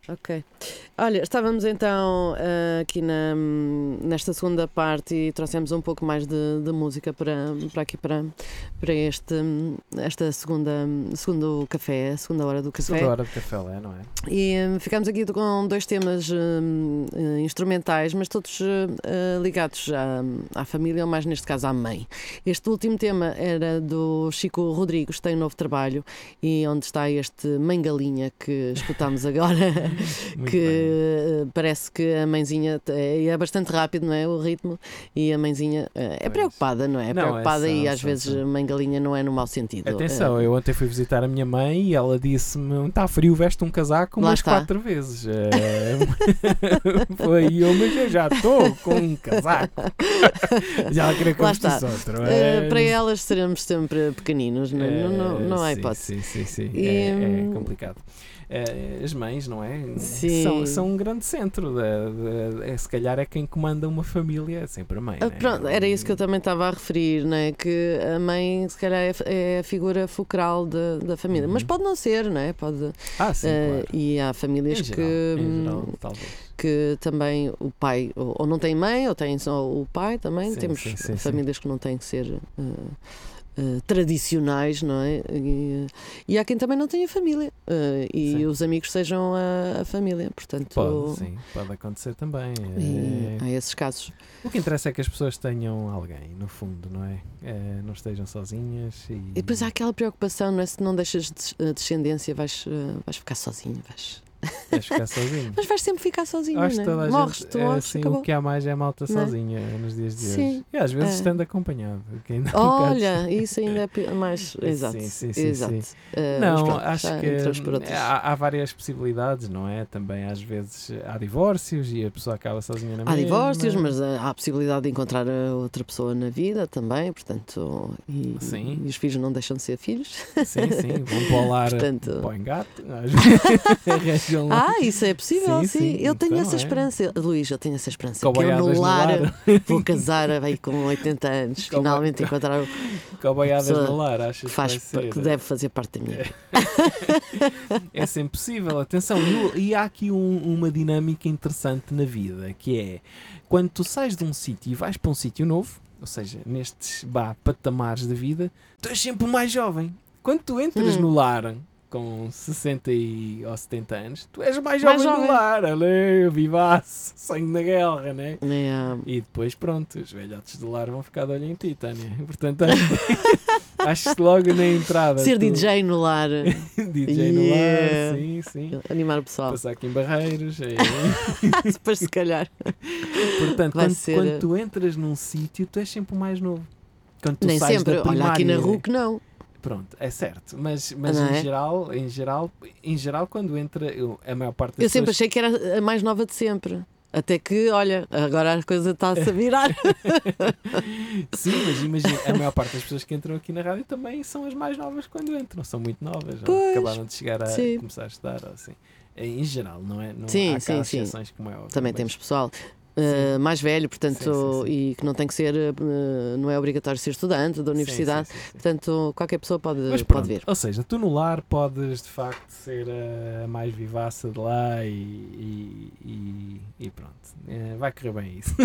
Ok. Olha, estávamos então aqui nesta segunda parte e trouxemos um pouco mais de música para esta segundo café, a segunda hora do café. Segunda hora do café, não é? E ficamos aqui com dois temas instrumentais, mas todos ligados à família, ou mais neste caso à mãe. Este último tema era do Chico Rodrigues, tem um novo trabalho, e onde está este Mãe Galinha que escutámos agora. Que parece que a mãezinha é bastante rápido, não é? O ritmo, e a mãezinha é preocupada, não é? É preocupada e às vezes Mãe Galinha não é no mau sentido. Atenção, eu ontem fui visitar a minha mãe e ela disse-me: está frio, veste um casaco umas 4 vezes. Foi eu, mas eu já estou com um casaco. Já ela queria que eu vestisse outro. Para elas seremos sempre pequeninos, não há hipótese. Sim. É complicado. As mães, não é? São um grande centro. Se calhar é quem comanda uma família, é sempre a mãe. Pronto, era isso que eu também estava a referir, não é? Que a mãe, se calhar, é a figura fulcral da família. Mas pode não ser, não é? Pode, sim, claro. E há famílias em geral, talvez. Que também o pai ou não tem mãe ou tem só o pai também. Sim, Temos sim. famílias que não têm que ser tradicionais, não é? E há quem também não tenha família e os amigos sejam a família, portanto pode acontecer também. Há esses casos. O que interessa é que as pessoas tenham alguém, no fundo, não é? Não estejam sozinhas. E depois há aquela preocupação, não é? Se não deixas descendência, vais ficar sozinho, Vais ficar sozinho. Mas vais sempre ficar sozinho, acho não é? Morres, tu morres, assim, acabou. O que há mais é a malta sozinha nos dias de hoje. E às vezes estando acompanhado. Olha, isso ainda é mais... Exato. Sim. Não, acho que há várias possibilidades, não é? Também às vezes há divórcios e a pessoa acaba sozinha na mesma. Há divórcios, mas há a possibilidade de encontrar outra pessoa na vida também, portanto... E os filhos não deixam de ser filhos. Sim. Vão para o lar, para o engate. Isso é possível, sim. Eu tenho essa esperança, Luís, eu tenho essa esperança. Coboiadas que eu no lar vou casar aí com 80 anos, finalmente encontrar o coboiadas no lar, achas que deve fazer parte da minha vida. É sempre possível, atenção, e há aqui uma dinâmica interessante na vida, que é, quando tu sais de um sítio e vais para um sítio novo, ou seja, nestes patamares da vida, tu és sempre mais jovem. Quando tu entras no lar com 60 ou 70 anos, tu és mais jovem do lar, vivaço, sangue na guerra, né? E depois pronto, os velhotes do lar vão ficar de olho em ti, Tânia. Portanto, acho-te logo na entrada. Ser DJ no lar. DJ no lar, sim. Animar o pessoal. Passar aqui em Barreiros. Depois se calhar. Portanto, quando tu entras num sítio, tu és sempre o mais novo. Quando tu nem sais sempre, da primária, olha aqui na RUC não. Pronto, é certo, mas em geral, quando entra, a maior parte das pessoas... sempre achei que era a mais nova de sempre. Até que, olha, agora a coisa está-se a virar. Sim, mas imagina, a maior parte das pessoas que entram aqui na rádio também são as mais novas quando entram, são muito novas, ou acabaram de chegar a começar a estudar, ou assim. Em geral, não é? Não há exceções como é óbvio. Também temos pessoal mais velho, portanto, e que não tem que ser, não é obrigatório ser estudante da universidade, portanto, qualquer pessoa pode vir. Ou seja, tu no lar podes de facto ser a mais vivaça de lá e pronto, vai correr bem isso.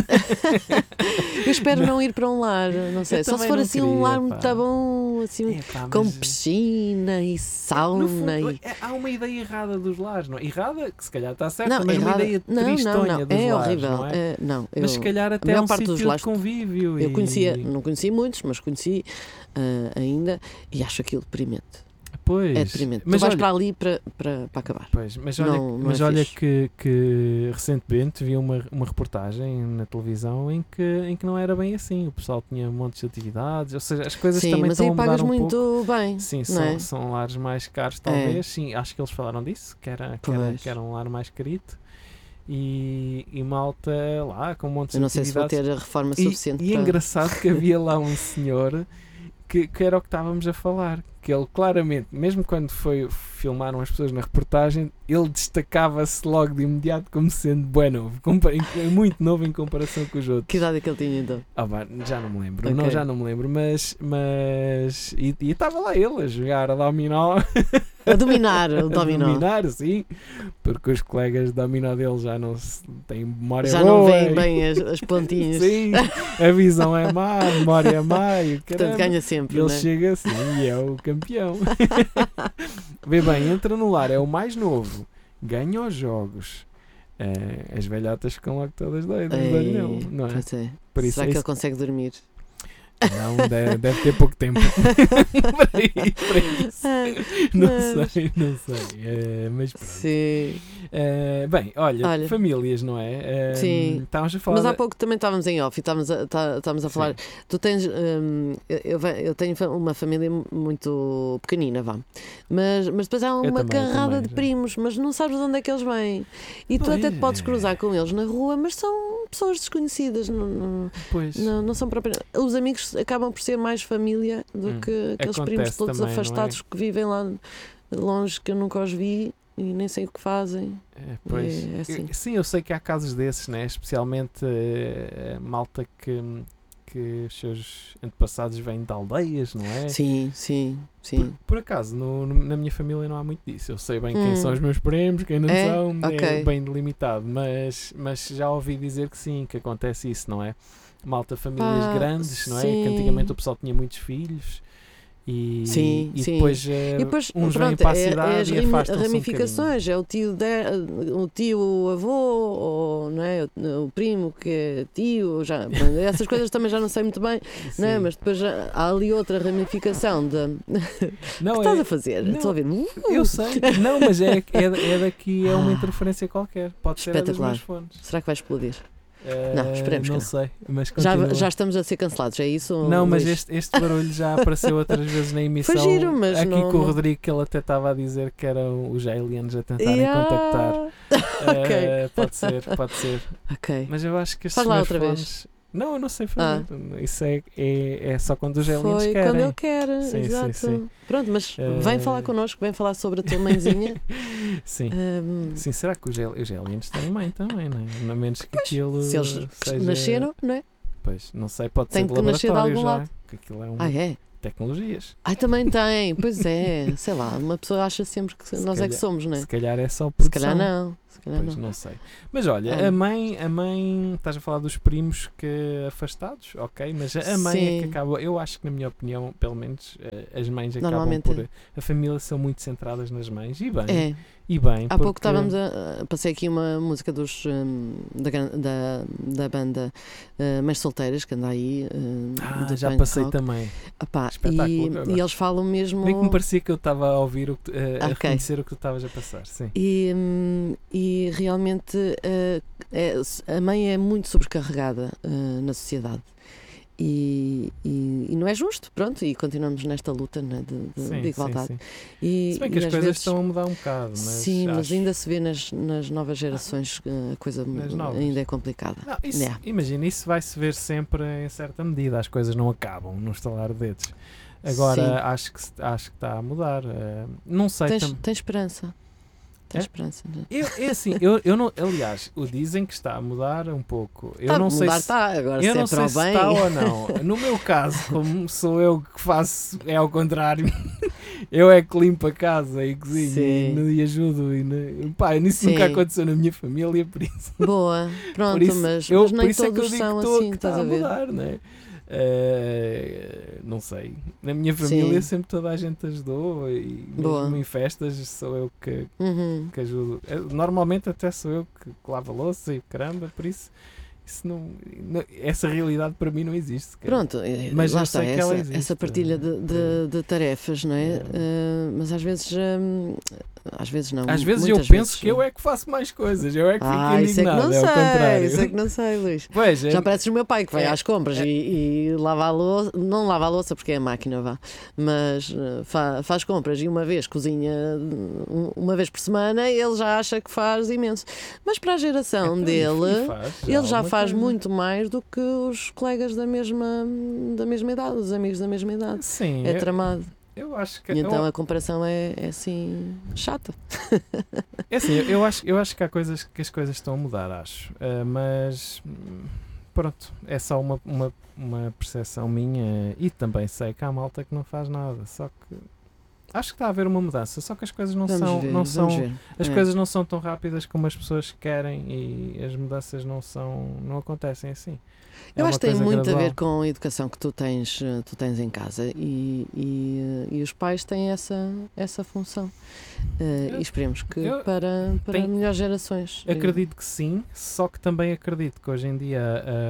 Eu espero não ir para um lar, não sei, só se for assim um lar muito bom, assim, com piscina e sauna. Fundo, há uma ideia errada dos lares, não é? Errada, que se calhar está certa, mas uma ideia tristonha dos lares, horrível. Não é? Não, mas se calhar até um sítio de convívio. Eu não conheci muitos, mas conheci ainda e acho aquilo deprimente. Pois, é deprimente. Mas tu vais para ali para acabar. Pois, mas olha que recentemente vi uma reportagem na televisão em que não era bem assim. O pessoal tinha montes de atividades, ou seja, as coisas também estão a mudar um pouco. Sim, mas aí pagas muito bem. Sim, são lares mais caros talvez. Sim, acho que eles falaram disso, que era um lar mais carito. E malta lá com um monte de atividades. Eu não sei se vou ter a reforma suficiente. E é engraçado que havia lá um senhor que era o que estávamos a falar, que ele claramente, mesmo quando filmaram as pessoas na reportagem, ele destacava-se logo de imediato como sendo bué novo, muito novo em comparação com os outros. Que idade é que ele tinha então? Já não me lembro, Ok. já não me lembro, mas e estava lá ele a jogar a dominó. A dominar o A dominó. dominar, sim, porque os colegas de dominó dele já não têm memória Já boa. não veem bem as pontinhas. Sim, a visão é má, a memória é má e o Portanto, caramba. ganha E sempre, ele né? chega assim e é o campeão. Vê bem, entra no lar, é o mais novo, ganha os jogos. As velhotas ficam logo todas doidas, Ei, não é? pois é. Por isso Será é que isso. ele consegue dormir? Não, deve ter pouco tempo para isso. Não sei. Mas pronto. Sim. Bem, olha, Olha. famílias, não é? Sim. Estávamos a falar. Mas há pouco também estávamos em off e estávamos a falar. Tu tens. Eu tenho uma família muito pequenina, vá. Mas depois há uma carrada de já. primos, mas não sabes de onde é que eles vêm. E tu Pois até te podes é. cruzar com eles na rua, mas são pessoas desconhecidas. Pois. Não são propriamente. Os amigos acabam por ser mais família do que aqueles Acontece primos todos também, não é? afastados que vivem lá longe, que eu nunca os vi e nem sei o que fazem. Pois. É assim. Sim, eu sei que há casos desses, né? Especialmente malta que os seus antepassados vêm de aldeias, não é? Sim. Por acaso, na minha família não há muito disso. Eu sei bem quem são os meus primos, quem não É? são, é Ok. bem delimitado. Mas já ouvi dizer que sim, que acontece isso, não é? Malta, famílias Pá, grandes, não é? sim. Que antigamente o pessoal tinha muitos filhos e, Sim, e sim. depois, E depois, uns vêm pronto, para a é cidade as e afastam-se ramificações, é o tio o avô, ou não é? O primo que é tio, já, pronto, essas coisas também já não sei muito bem, não é? Sim. Mas depois há ali outra ramificação de. Não, O que estás a fazer? não, Estou a ouvir. Eu sei, não, mas é daqui é uma interferência qualquer. Pode ser a das Espetacular. minhas fontes. Será que vai explodir? Não, esperemos que não não. sei, mas continua. Já estamos a ser cancelados, é isso? Não, mas Luís? este barulho já apareceu outras vezes na emissão. Foi giro, mas aqui não- com o não- Rodrigo, que ele até estava a dizer que eram os aliens a tentarem Yeah. contactar. Ok. Pode ser. Ok. Mas eu acho que estes Faz lá meus outra vez. fones... Não, eu não sei fazer. Isso é só quando os aliens Foi querem. quando ele quer, Sim, exato. sim. Pronto, mas vem falar connosco, vem falar sobre a tua mãezinha. Sim. Ahm, Sim, será que os aliens têm mãe também, não é? Não menos que aquilo se eles seja... nasceram, não é? Pois, não sei, pode Tem ser de que nascer de laboratório algum já, lado. que aquilo é Ah, é? tecnologias. Ai, também tem, pois é. Sei lá, uma pessoa acha sempre que nós é que calhar- somos, não é? Se calhar é só Se produção. calhar não. Se calhar Pois, não. não sei. Mas olha, Olha. a mãe, estás a falar dos primos que afastados, ok, mas a mãe é que Sim. acaba, eu acho que na minha opinião, pelo menos, as mães acabam Normalmente por, é. a família são muito centradas nas mães, e bem, É. porque... Há pouco estávamos passei aqui uma música da banda Mães Solteiras, que anda aí. do já punk passei rock. também. Epá, Espetáculo, e agora. eles falam mesmo. Bem que me parecia que eu estava a ouvir, a Ok. reconhecer o que tu estavas a passar, sim. E realmente a mãe é muito sobrecarregada na sociedade. E não é justo, pronto, e continuamos nesta luta, né, de igualdade. Sim. E, Se bem que e as às coisas vezes, estão a mudar um bocado, mas sim, mas acho- ainda se vê nas novas gerações a coisa Nas novas. ainda é complicada. Não, isso, Yeah. imagina, isso vai-se ver sempre em certa medida, as coisas não acabam no estalar de dedos. Agora acho que está a mudar. Não sei Tem esperança. Tem É? esperança. Né? É assim, eu não. Aliás, o dizem que está a mudar um pouco. Eu não sei se Está, agora eu se não é sei para o se bem. está ou não. No meu caso, como sou eu que faço, é ao contrário. Eu é que limpo a casa e cozinho Sim. e ajudo. Pá, nisso Sim. nunca aconteceu na minha família, por isso. Boa, pronto, Por isso, mas por nem isso é que eu todos digo são que estou- assim, que estás está a ver? mudar, não é? Não sei. Na minha família Sim. sempre toda a gente ajudou e Boa. mesmo em festas sou eu que Uhum. ajudo. Normalmente até sou eu que lavo a louça e caramba, por isso essa realidade para mim não existe. cara. Pronto, Mas lá eu está, sei que ela essa existe. partilha de tarefas, não é? Mas às vezes não. Às vezes eu muitas penso vezes, que eu é que faço mais coisas, eu é que fico isso é que indignado, não é o contrário. sei, isso é que não sei, Luís. Pois, Já pareces o meu pai que vai é- às compras e lava a louça, não lava a louça porque é a máquina, vá, mas faz compras e uma vez cozinha uma vez por semana, ele já acha que faz imenso. Mas para a geração Então, dele, ele já alguma faz coisa. muito mais do que os colegas da mesma idade, os amigos da mesma idade. Sim, É tramado. Eu acho que... E então a comparação é assim chata. É assim, eu acho que há coisas que as coisas estão a mudar, acho. Mas pronto, é só uma percepção minha, e também sei que há malta que não faz nada. Só que acho que está a haver uma mudança, só que as coisas não são ver. as coisas não são tão rápidas como as pessoas querem, e as mudanças não acontecem assim. Eu É acho uma que tem coisa muito a gradual. ver com a educação que tu tens em casa, e os pais têm essa função. E esperemos que para melhores gerações. Acredito que sim, só que também acredito que hoje em dia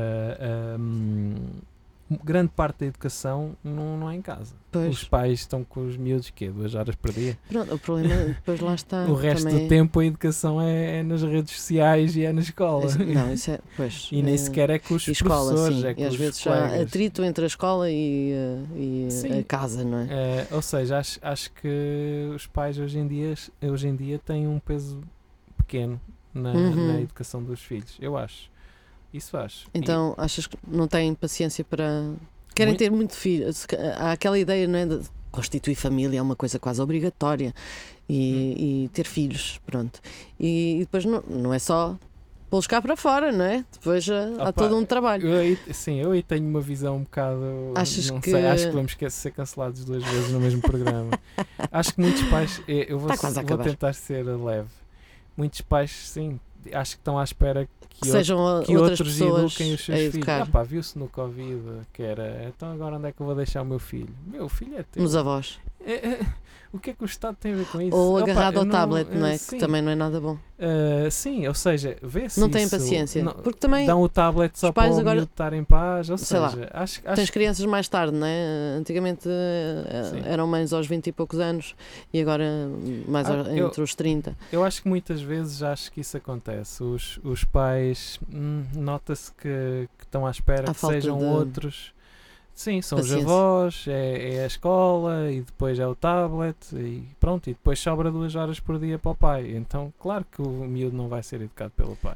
grande parte da educação não é em casa. Pois. Os pais estão com os miúdos 2 horas por dia. Pronto, o problema depois lá está. O resto também do tempo a educação é nas redes sociais e é na escola. Não, isso é. Pois, E nem sequer é com os escola, professores, sim. é com E às os vezes colegas. há atrito entre a escola e a casa, não é? Ou seja, acho que os pais hoje em dia têm um peso pequeno na educação dos filhos. Eu acho. Isso acho. Então achas que não têm paciência para. Querem ter muito filhos. Há aquela ideia, não é? De constituir família é uma coisa quase obrigatória. E ter filhos, pronto. E depois não é só pô-los cá para fora, não é? Depois há todo um trabalho. Eu aí tenho uma visão um bocado. Achas não que... sei, acho que vamos ser cancelados 2 vezes no mesmo programa. Acho que muitos pais. Eu vou tentar ser leve. Muitos pais, sim, acho que estão à espera que sejam outros pessoas eduquem os seus a educar. filhos. Viu-se no Covid que era. Então agora onde é que eu vou deixar o meu filho? Meu filho é teu. Nos avós. O que é que o Estado tem a ver com isso? Ou agarrado ao tablet, não é? Sim. Que também não é nada bom. Sim, ou seja, vê-se não têm isso, paciência. Porque também dão o tablet só para o miúdo estar em paz. Ou sei seja, lá, acho tens crianças mais tarde, não é? Antigamente eram mães aos 20 e poucos anos e agora mais entre os 30. Eu acho que muitas vezes acho que isso acontece. Os pais nota-se que estão à espera que sejam outros. Sim, são paciência. Os avós, é a escola e depois é o tablet e pronto, e depois sobra 2 horas por dia para o pai. Então, claro que o miúdo não vai ser educado pelo pai.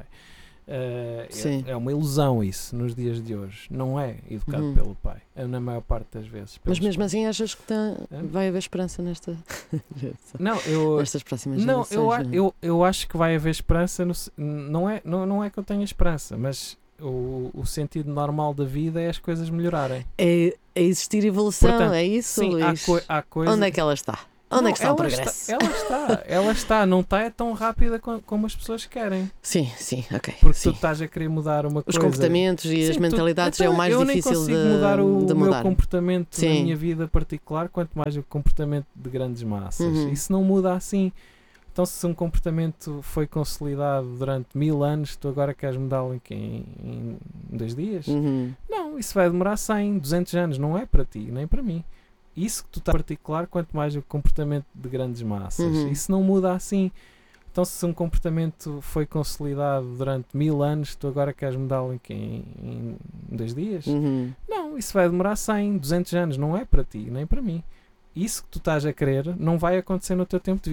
É uma ilusão isso nos dias de hoje. Não é educado pelo pai, na maior parte das vezes. Mas mesmo assim achas que vai haver esperança nestas próximas gerações? Eu acho que vai haver esperança. Não é que eu tenha esperança, mas o sentido normal da vida é as coisas melhorarem. É existir evolução. Portanto, é isso, sim, Luís. Há coisa... Onde é que ela está? Onde é que está o progresso? Ela está, não está tão rápida como as pessoas querem. Sim, ok. Porque tu estás a querer mudar uma coisa. Os comportamentos e as mentalidades é o mais difícil de mudar. Eu nem consigo mudar o meu comportamento na minha vida particular, quanto mais o comportamento de grandes massas. Isso não muda assim. Então, se um comportamento foi consolidado durante 1000 anos, tu agora queres mudá-lo em 2 dias? Não, isso vai demorar 100, 200 anos. Não é para ti, nem para mim. Isso que tu estás particular, quanto mais o comportamento de grandes massas. Isso não muda assim. Então, se um comportamento foi consolidado durante 1000 anos, tu agora queres mudá-lo em 2 dias? Não, isso vai demorar 100, 200 anos. Não é para ti, nem para mim. Isso que tu estás a querer não vai acontecer no teu tempo de vida.